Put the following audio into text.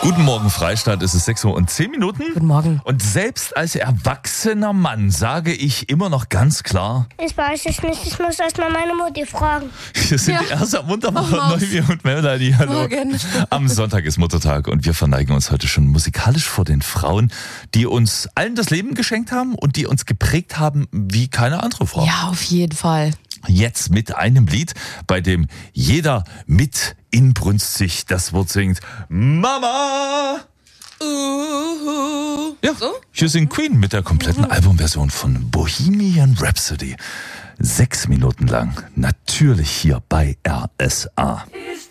Guten Morgen, Freistadt. Es ist 6:10 Uhr. Guten Morgen. Und selbst als erwachsener Mann sage ich immer noch ganz klar: Ich weiß es nicht, ich muss erst mal meine Mutti fragen. Wir sind Ja. erst am Wunderwoche Mach mal. Neubier und Melanie. Hallo. Morgen. Am Sonntag ist Muttertag und wir verneigen uns heute schon musikalisch vor den Frauen, die uns allen das Leben geschenkt haben und die uns geprägt haben wie keine andere Frau. Ja, auf jeden Fall. Jetzt mit einem Lied, bei dem jeder mit inbrünstig das Wort singt: Mama! Ja, So? hier singt Queen mit der kompletten Albumversion von Bohemian Rhapsody. 6 Minuten lang, natürlich hier bei RSA. Ist